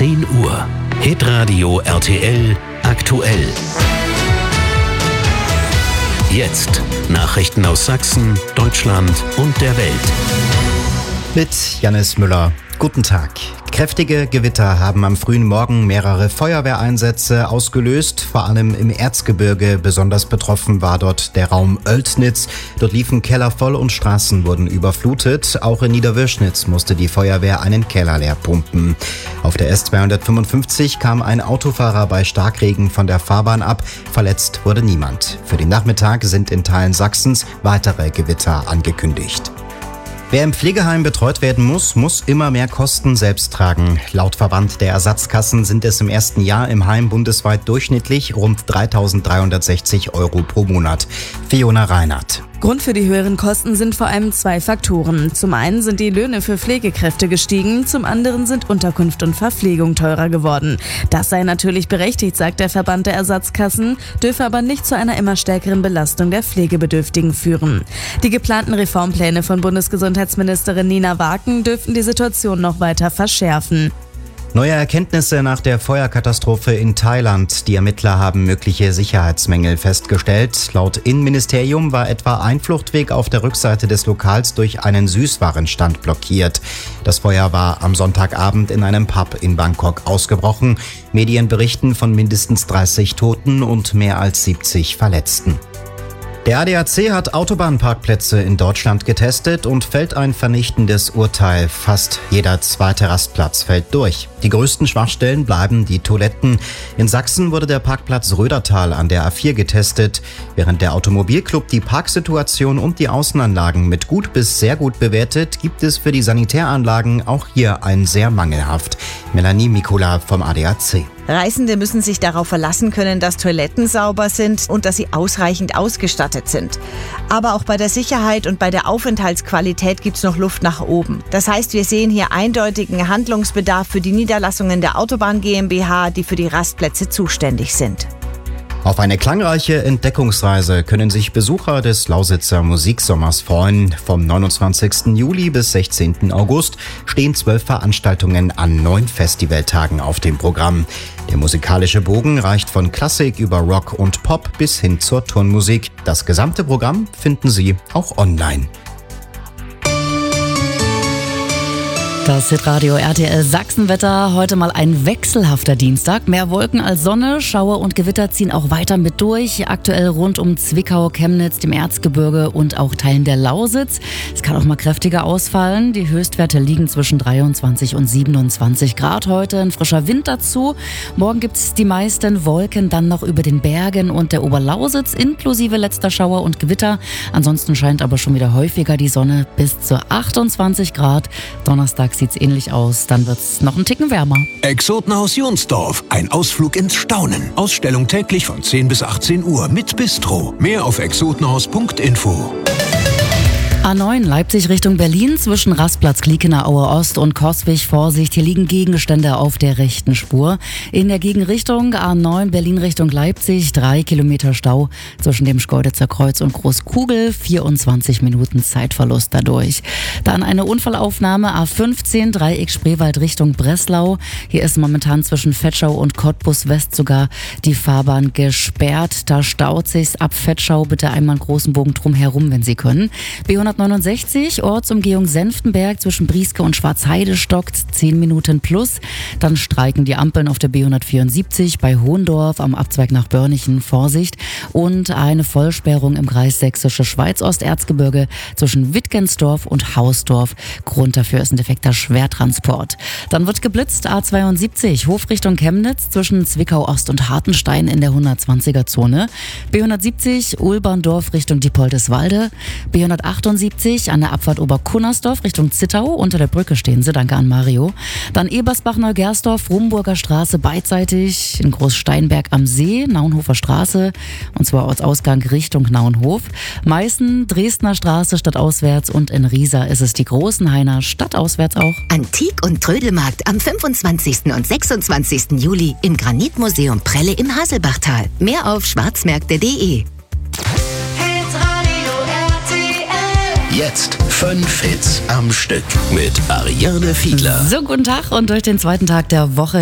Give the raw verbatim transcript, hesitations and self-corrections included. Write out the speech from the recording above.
zehn Uhr. Hitradio R T L aktuell. Jetzt Nachrichten aus Sachsen, Deutschland und der Welt. Mit Jannis Müller. Guten Tag. Kräftige Gewitter haben am frühen Morgen mehrere Feuerwehreinsätze ausgelöst. Vor allem im Erzgebirge. Besonders betroffen war dort der Raum Oelsnitz. Dort liefen Keller voll und Straßen wurden überflutet. Auch in Niederwürschnitz musste die Feuerwehr einen Keller leer pumpen. Auf der S zweihundertfünfundfünfzig kam ein Autofahrer bei Starkregen von der Fahrbahn ab. Verletzt wurde niemand. Für den Nachmittag sind in Teilen Sachsens weitere Gewitter angekündigt. Wer im Pflegeheim betreut werden muss, muss immer mehr Kosten selbst tragen. Laut Verband der Ersatzkassen sind es im ersten Jahr im Heim bundesweit durchschnittlich rund dreitausenddreihundertsechzig Euro pro Monat. Fiona Reinhardt. Grund für die höheren Kosten sind vor allem zwei Faktoren. Zum einen sind die Löhne für Pflegekräfte gestiegen, zum anderen sind Unterkunft und Verpflegung teurer geworden. Das sei natürlich berechtigt, sagt der Verband der Ersatzkassen, dürfe aber nicht zu einer immer stärkeren Belastung der Pflegebedürftigen führen. Die geplanten Reformpläne von Bundesgesundheitsministerin Nina Waken dürften die Situation noch weiter verschärfen. Neue Erkenntnisse nach der Feuerkatastrophe in Thailand. Die Ermittler haben mögliche Sicherheitsmängel festgestellt. Laut Innenministerium war etwa ein Fluchtweg auf der Rückseite des Lokals durch einen Süßwarenstand blockiert. Das Feuer war am Sonntagabend in einem Pub in Bangkok ausgebrochen. Medien berichten von mindestens dreißig Toten und mehr als siebzig Verletzten. Der A D A C hat Autobahnparkplätze in Deutschland getestet und fällt ein vernichtendes Urteil. Fast jeder zweite Rastplatz fällt durch. Die größten Schwachstellen bleiben die Toiletten. In Sachsen wurde der Parkplatz Rödertal an der A vier getestet. Während der Automobilclub die Parksituation und die Außenanlagen mit gut bis sehr gut bewertet, gibt es für die Sanitäranlagen auch hier ein sehr mangelhaft. Melanie Mikula vom A D A C. Reisende müssen sich darauf verlassen können, dass Toiletten sauber sind und dass sie ausreichend ausgestattet sind. Aber auch bei der Sicherheit und bei der Aufenthaltsqualität gibt es noch Luft nach oben. Das heißt, wir sehen hier eindeutigen Handlungsbedarf für die Niederlassungen der Autobahn GmbH, die für die Rastplätze zuständig sind. Auf eine klangreiche Entdeckungsreise können sich Besucher des Lausitzer Musiksommers freuen. Vom neunundzwanzigsten Juli bis sechzehnten August stehen zwölf Veranstaltungen an neun Festivaltagen auf dem Programm. Der musikalische Bogen reicht von Klassik über Rock und Pop bis hin zur Turnmusik. Das gesamte Programm finden Sie auch online. Das Hitradio R T L Sachsenwetter, heute mal ein wechselhafter Dienstag. Mehr Wolken als Sonne, Schauer und Gewitter ziehen auch weiter mit durch. Aktuell rund um Zwickau, Chemnitz, dem Erzgebirge und auch Teilen der Lausitz. Es kann auch mal kräftiger ausfallen. Die Höchstwerte liegen zwischen dreiundzwanzig und siebenundzwanzig Grad heute. Ein frischer Wind dazu. Morgen gibt es die meisten Wolken dann noch über den Bergen und der Oberlausitz, inklusive letzter Schauer und Gewitter. Ansonsten scheint aber schon wieder häufiger die Sonne bis zu achtundzwanzig Grad. Donnerstag sieht's ähnlich aus. Dann wird's noch einen Ticken wärmer. Exotenhaus Jonsdorf. Ein Ausflug ins Staunen. Ausstellung täglich von zehn bis achtzehn Uhr mit Bistro. Mehr auf exotenhaus punkt info. A neun Leipzig Richtung Berlin zwischen Rastplatz Kliekener Aue Ost und Coswig. Vorsicht, hier liegen Gegenstände auf der rechten Spur. In der Gegenrichtung A neun Berlin Richtung Leipzig, drei Kilometer Stau zwischen dem Schkeuditzer Kreuz und Großkugel, vierundzwanzig Minuten Zeitverlust dadurch. Dann eine Unfallaufnahme A fünfzehn Dreieck Spreewald Richtung Breslau. Hier ist momentan zwischen Vetschau und Cottbus West sogar die Fahrbahn gesperrt. Da staut sich's ab Vetschau. Bitte einmal einen großen Bogen drum herum, wenn Sie können. B hundertneunundsechzig, Ortsumgehung Senftenberg zwischen Brieske und Schwarzheide stockt, zehn Minuten plus. Dann streiken die Ampeln auf der B hundertvierundsiebzig bei Hohendorf am Abzweig nach Börnichen, Vorsicht. Und eine Vollsperrung im Kreis Sächsische Schweiz Osterzgebirge zwischen Wittgensdorf und Hausdorf. Grund dafür ist ein defekter Schwertransport. Dann wird geblitzt A zweiundsiebzig, Hof Richtung Chemnitz zwischen Zwickau Ost und Hartenstein in der hundertzwanziger Zone. B hundertsiebzig, Ulberndorf Richtung Diepoldeswalde. B hundertachtundsiebzig an der Abfahrt Oberkunnersdorf Richtung Zittau. Unter der Brücke stehen sie, danke an Mario. Dann Ebersbach-Neugersdorf, Rumburger Straße beidseitig in Großsteinberg am See, Naunhofer Straße und zwar Ortsausgang Richtung Naunhof. Meißen, Dresdner Straße stadtauswärts und in Riesa ist es die Großenhainer stadtauswärts auch. Antik- und Trödelmarkt am fünfundzwanzigsten und sechsundzwanzigsten Juli im Granitmuseum Prelle im Haselbachtal. Mehr auf schwarzmärkte punkt de. Jetzt fünf Hits am Stück mit Ariane Fiedler. So, guten Tag und durch den zweiten Tag der Woche